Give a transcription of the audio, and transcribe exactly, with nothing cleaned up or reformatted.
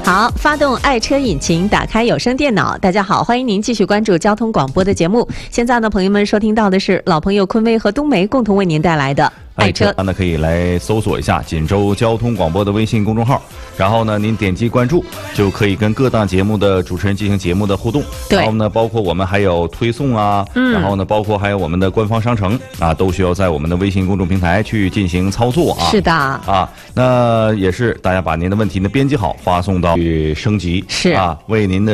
好，发动爱车引擎，打开有声电脑。大家好，欢迎您继续关注交通广播的节目。现在呢，朋友们收听到的是老朋友昆威和冬梅共同为您带来的爱车。 那可以来搜索一下锦州交通广播的微信公众号，然后呢，您点击关注，就可以跟各档节目的主持人进行节目的互动。 对， 然后呢，包括我们还有推送啊，嗯，然后呢，包括还有我们的官方商城啊，都需要在我们的微信公众平台去进行操作啊。 是的， 啊，那也是大家把您的问题呢编辑好，发送到去升级， 是啊，为您的。